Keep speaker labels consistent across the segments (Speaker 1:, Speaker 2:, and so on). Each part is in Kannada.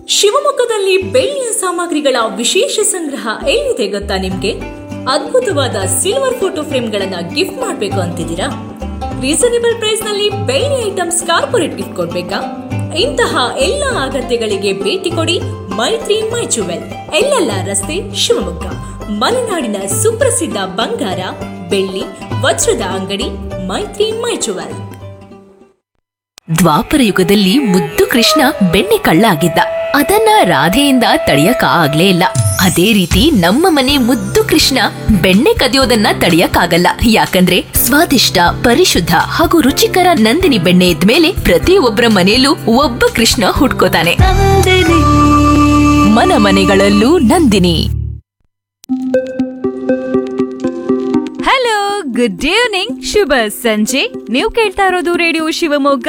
Speaker 1: ಶಿವಮೊಗ್ಗದಲ್ಲಿ ಬೆಳ್ಳಿಯ ಸಾಮಗ್ರಿಗಳ ವಿಶೇಷ ಸಂಗ್ರಹ ಎಲ್ಲಿದೆ ಗೊತ್ತಾ ನಿಮ್ಗೆ? ಅದ್ಭುತವಾದ ಸಿಲ್ವರ್ ಫೋಟೋ ಫ್ರೇಮ್ಗಳನ್ನ ಗಿಫ್ಟ್ ಮಾಡಬೇಕು ಅಂತಿದ್ದೀರಾ? ರೀಸನೇಬಲ್ ಪ್ರೈಸ್ ನಲ್ಲಿ ಬೆಳ್ಳಿ ಐಟಮ್ಸ್ ಕಾರ್ಪೊರೇಟ್ ಗಿಫ್ಟ್ ಕೊಡ್ಬೇಕಾ? ಇಂತಹ ಎಲ್ಲ ಅಗತ್ಯಗಳಿಗೆ ಭೇಟಿ ಕೊಡಿ ಮೈತ್ರಿ ಮೈ ಜುವೆಲ್, ಎಲ್ಲೆಲ್ಲ ರಸ್ತೆ, ಶಿವಮೊಗ್ಗ. ಮಲೆನಾಡಿನ ಸುಪ್ರಸಿದ್ಧ ಬಂಗಾರ, ಬೆಳ್ಳಿ, ವಜ್ರದ ಅಂಗಡಿ ಮೈತ್ರಿ ಮೈ ಜುವೆಲ್.
Speaker 2: ದ್ವಾಪರ ಯುಗದಲ್ಲಿ ಮುದ್ದು ಕೃಷ್ಣ ಬೆಣ್ಣೆ ಕಳ್ಳ ಆಗಿದ್ದ. ಅದನ್ನ ರಾಧೆಯಿಂದ ತಡೆಯಕ ಆಗ್ಲೇ ಇಲ್ಲ. ಅದೇ ರೀತಿ ನಮ್ಮ ಮನೆ ಮುದ್ದು ಕೃಷ್ಣ ಬೆಣ್ಣೆ ಕದಿಯೋದನ್ನ ತಡೆಯಕ್ಕಾಗಲ್ಲ. ಯಾಕಂದ್ರೆ ಸ್ವಾದಿಷ್ಟ, ಪರಿಶುದ್ಧ ಹಾಗೂ ರುಚಿಕರ ನಂದಿನಿ ಬೆಣ್ಣೆ ಇದ್ಮೇಲೆ ಪ್ರತಿಯೊಬ್ಬರ ಮನೆಯಲ್ಲೂ ಒಬ್ಬ ಕೃಷ್ಣ ಹುಟ್ಕೋತಾನೆ. ಮನ ಮನೆಗಳಲ್ಲೂ ನಂದಿನಿ.
Speaker 3: ಹಲೋ, ಗುಡ್ ಈವ್ನಿಂಗ್, ಶುಭ ಸಂಜೆ. ನೀವು ಕೇಳ್ತಾ ಇರೋದು ರೇಡಿಯೋ ಶಿವಮೊಗ್ಗ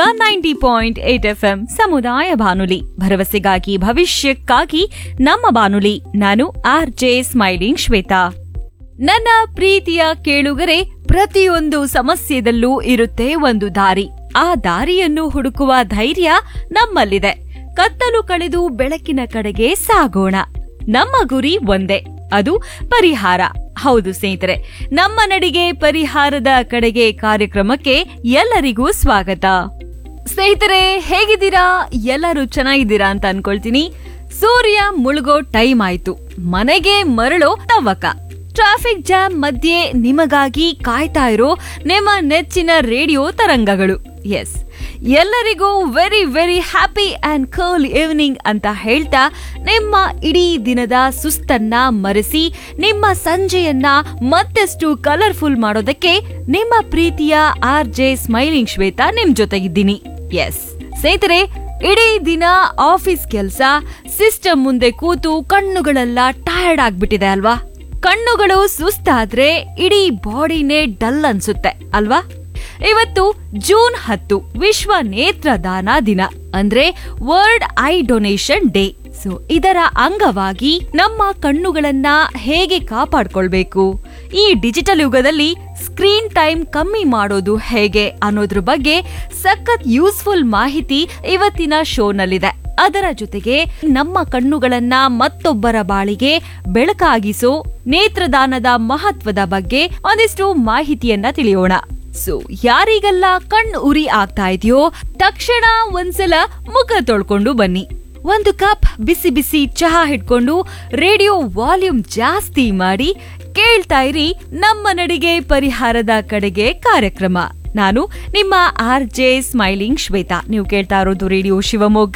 Speaker 3: 90.8 FM ಸಮುದಾಯ ಬಾನುಲಿ, ಭರವಸೆಗಾಗಿ ಭವಿಷ್ಯಕ್ಕಾಗಿ ನಮ್ಮ ಬಾನುಲಿ. ನಾನು RJ ಸ್ಮೈಲಿಂಗ್ ಶ್ವೇತಾ. ನನ್ನ ಪ್ರೀತಿಯ ಕೇಳುಗರೆ, ಪ್ರತಿಯೊಂದು ಸಮಸ್ಯೆದಲ್ಲೂ ಇರುತ್ತೆ ಒಂದು ದಾರಿ. ಆ ದಾರಿಯನ್ನು ಹುಡುಕುವ ಧೈರ್ಯ ನಮ್ಮಲ್ಲಿದೆ. ಕತ್ತಲು ಕಳೆದು ಬೆಳಕಿನ ಕಡೆಗೆ ಸಾಗೋಣ. ನಮ್ಮ ಗುರಿ ಒಂದೇ, ಅದು ಪರಿಹಾರ. ಹೌದು ಸ್ನೇಹಿತರೆ, ನಮ್ಮ ನಡಿಗೆ ಪರಿಹಾರದ ಕಡೆಗೆ ಕಾರ್ಯಕ್ರಮಕ್ಕೆ ಎಲ್ಲರಿಗೂ ಸ್ವಾಗತ. ಸ್ನೇಹಿತರೆ, ಹೇಗಿದ್ದೀರಾ? ಎಲ್ಲರೂ ಚೆನ್ನಾಗಿದ್ದೀರಾ ಅಂತ ಅನ್ಕೊಳ್ತೀನಿ. ಸೂರ್ಯ ಮುಳುಗೋ ಟೈಮ್ ಆಯ್ತು, ಮನೆಗೆ ಮರಳೋ ತವಕ. ಟ್ರಾಫಿಕ್ ಜಾಮ್ ಮಧ್ಯೆ ನಿಮಗಾಗಿ ಕಾಯ್ತಾ ಇರೋ ನಿಮ್ಮ ನೆಚ್ಚಿನ ರೇಡಿಯೋ ತರಂಗಗಳು. ಎಸ್, ಎಲ್ಲರಿಗೂ very very happy and cool evening ಅಂತ ಹೇಳ್ತಾ, ನಿಮ್ಮ ಇಡೀ ದಿನದ ಸುಸ್ತನ್ನ ಮರೆಸಿ ನಿಮ್ಮ ಸಂಜೆಯನ್ನ ಮತ್ತಷ್ಟು ಕಲರ್ಫುಲ್ ಮಾಡೋದಕ್ಕೆ ನಿಮ್ಮ ಪ್ರೀತಿಯ RJ ಸ್ಮೈಲಿಂಗ್ ಶ್ವೇತಾ ನಿಮ್ ಜೊತೆಗಿದ್ದೀನಿ. ಎಸ್ ಸ್ನೇಹಿತರೆ, ಇಡೀ ದಿನ ಆಫೀಸ್ ಕೆಲಸ, ಸಿಸ್ಟಮ್ ಮುಂದೆ ಕೂತು ಕಣ್ಣುಗಳೆಲ್ಲ ಟಯರ್ಡ್ ಆಗ್ಬಿಟ್ಟಿದೆ ಅಲ್ವಾ? ಕಣ್ಣುಗಳು ಸುಸ್ತಾದ್ರೆ ಇಡೀ ಬಾಡಿನೇ ಡಲ್ ಅನ್ಸುತ್ತೆ ಅಲ್ವಾ? ಇವತ್ತು ಜೂನ್ 10 ವಿಶ್ವ ನೇತ್ರದಾನ ದಿನ, ಅಂದ್ರೆ world eye donation day. So ಇದರ ಅಂಗವಾಗಿ ನಮ್ಮ ಕಣ್ಣುಗಳನ್ನ ಹೇಗೆ ಕಾಪಾಡ್ಕೊಳ್ಬೇಕು, ಈ ಡಿಜಿಟಲ್ ಯುಗದಲ್ಲಿ ಸ್ಕ್ರೀನ್ ಟೈಮ್ ಕಮ್ಮಿ ಮಾಡೋದು ಹೇಗೆ ಅನ್ನೋದ್ರ ಬಗ್ಗೆ ಸಖತ್ ಯೂಸ್ಫುಲ್ ಮಾಹಿತಿ ಇವತ್ತಿನ ಶೋನಲ್ಲಿದೆ. ಅದರ ಜೊತೆಗೆ ನಮ್ಮ ಕಣ್ಣುಗಳನ್ನ ಮತ್ತೊಬ್ಬರ ಬಾಳಿಗೆ ಬೆಳಕಾಗಿಸೋ ನೇತ್ರದಾನದ ಮಹತ್ವದ ಬಗ್ಗೆ ಒಂದಿಷ್ಟು ಮಾಹಿತಿಯನ್ನ ತಿಳಿಯೋಣ. ಸೊ ಯಾರಿಗೆಲ್ಲ ಕಣ್ಣು ಉರಿ ಆಗ್ತಾ ಇದೆಯೋ ತಕ್ಷಣ ಒಂದ್ಸಲ ಮುಖ ತೊಳ್ಕೊಂಡು ಬನ್ನಿ. ಒಂದು ಕಪ್ ಬಿಸಿ ಬಿಸಿ ಚಹಾ ಹಿಡ್ಕೊಂಡು ರೇಡಿಯೋ ವಾಲ್ಯೂಮ್ ಜಾಸ್ತಿ ಮಾಡಿ ಕೇಳ್ತಾ ಇರಿ ನಮ್ಮ ನಡಿಗೆ ಪರಿಹಾರದ ಕಡೆಗೆ ಕಾರ್ಯಕ್ರಮ. ನಾನು ನಿಮ್ಮ RJ ಸ್ಮೈಲಿಂಗ್ ಶ್ವೇತಾ. ನೀವು ಕೇಳ್ತಾ ಇರೋದು ರೇಡಿಯೋ ಶಿವಮೊಗ್ಗ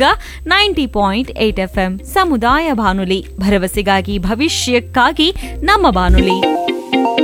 Speaker 3: 90.8 FM ಸಮುದಾಯ ಬಾನುಲಿ, ಭರವಸೆಗಾಗಿ ಭವಿಷ್ಯಕ್ಕಾಗಿ ನಮ್ಮ ಬಾನುಲಿ.